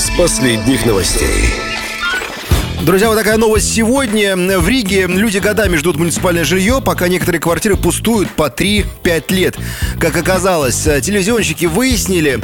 из последних новостей. Друзья, вот такая новость сегодня. В Риге люди годами ждут муниципальное жилье, пока некоторые квартиры пустуют по 3-5 лет. Как оказалось, телевизионщики выяснили,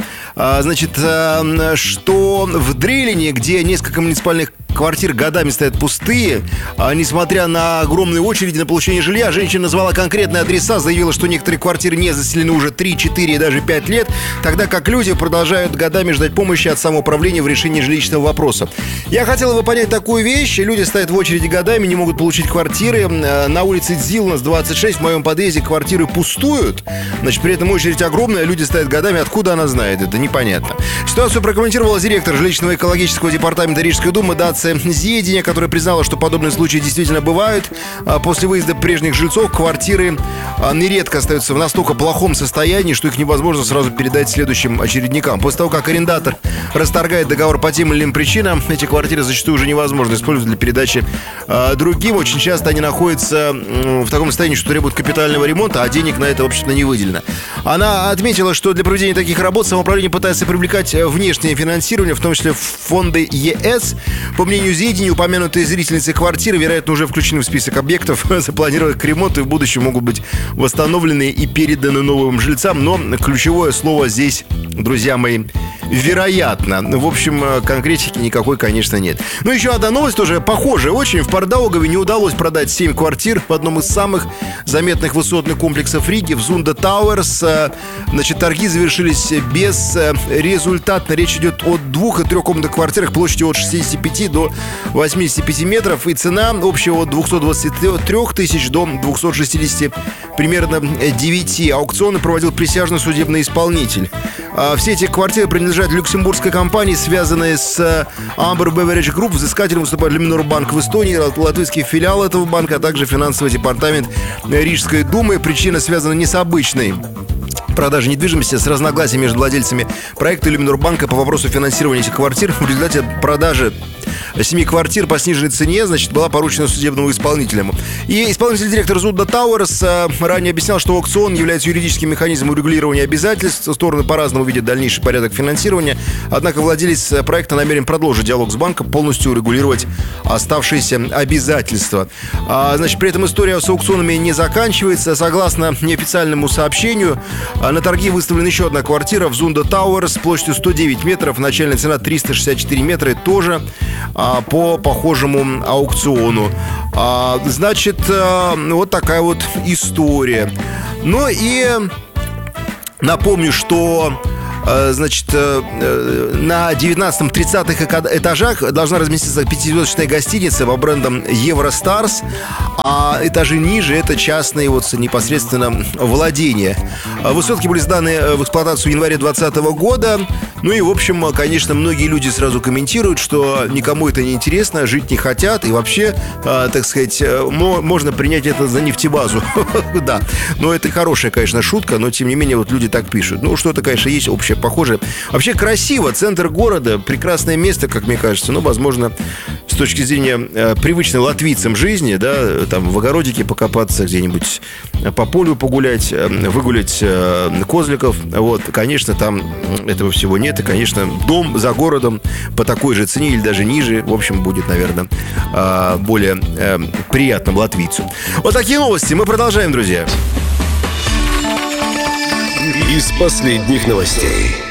что в Дрелине, где несколько муниципальных квартир годами стоят пустые, несмотря на огромные очереди на получение жилья, женщина назвала конкретные адреса, заявила, что некоторые квартиры не заселены уже 3, 4 и даже 5 лет, тогда как люди продолжают годами ждать помощи от самоуправления в решении жилищного вопроса. Я хотел бы понять такую вещь. Люди стоят в очереди годами, не могут получить квартиры. На улице Дзилнас, 26, в моем подъезде квартиры пустуют. При этом очередь огромная, люди стоят годами. Откуда она знает? Это непонятно. Ситуацию прокомментировала директор жилищного экологического департамента Рижской думы Дация Зединя, которая признала, что подобные случаи действительно бывают. После выезда прежних жильцов квартиры нередко остаются в настолько плохом состоянии, что их невозможно сразу передать следующим очередникам. После того, как арендатор расторгает договор по тем или иным причинам, эти квартиры зачастую уже невозможно использовать для передачи другим. Очень часто они находятся в таком состоянии, что требуют капитального ремонта, а денег на это, в общем-то, не выделено. Она отметила, что для проведения таких работ самоуправление пытается привлекать внешнее финансирование, в том числе фонды ЕС. По мнению Зедини, упомянутые зрительницы квартиры, вероятно, уже включены в список объектов, запланированных к ремонту и в будущем могут быть восстановлены и переданы новым жильцам. Но ключевое слово здесь, друзья мои, вероятно. В общем, конкретики никакой, конечно, нет. Но еще одна новость тоже похожая очень. В Пардаугаве не удалось продать 7 квартир в одном из самых заметных высотных комплексов Риги, в Зунда Тауэрс. Торги завершились безрезультатно. Речь идет о 2- и 3-комнатных квартирах площадью от 65 до 85 метров. И цена общая от 223 тысяч до 260 примерно 9. Аукционы проводил присяжный судебный исполнитель. Все эти квартиры принадлежат люксембургской компании, связанной с Amber Beverage Group. Взыскателем выступает Люминор Банк в Эстонии, латвийский филиал этого банка, а также финансовый департамент Рижской думы. Причина связана не с обычной продажи недвижимости, с разногласиями между владельцами проекта Люминор Банка по вопросу финансирования этих квартир. В результате продажи 7 квартир по сниженной цене, была поручена судебному исполнителю. И исполнительный директор Зунда Тауэрс ранее объяснял, что аукцион является юридическим механизмом урегулирования обязательств. Стороны по-разному видят дальнейший порядок финансирования. Однако владелец проекта намерен продолжить диалог с банком, полностью урегулировать оставшиеся обязательства. При этом история с аукционами не заканчивается. Согласно неофициальному сообщению, на торги выставлена еще одна квартира в Зунда Тауэрс площадью 109 метров. Начальная цена 364 метра. И тоже по похожему аукциону. Вот такая вот история. Ну и напомню, что на 19-30 этажах должна разместиться 5-звездочная гостиница по брендам Евростарс, а этажи ниже — это частные непосредственно владения. Высотки были сданы в эксплуатацию в январе 2020 года. Ну и, в общем, конечно, многие люди сразу комментируют, что никому это не интересно, жить не хотят, и вообще, можно принять это за нефтебазу. Да, но это хорошая, конечно, шутка, но, тем не менее, люди так пишут. Что-то, конечно, есть общее, похожее. Вообще красиво, центр города, прекрасное место, как мне кажется, возможно, с точки зрения привычной латвийцам жизни, да, там в огородике покопаться, где-нибудь по полю погулять, выгулять козликов, конечно, там этого всего нет. И, конечно, дом за городом по такой же цене или даже ниже, в общем, будет, наверное, более приятным латвийцу. Вот такие новости. Мы продолжаем, друзья. Из последних новостей.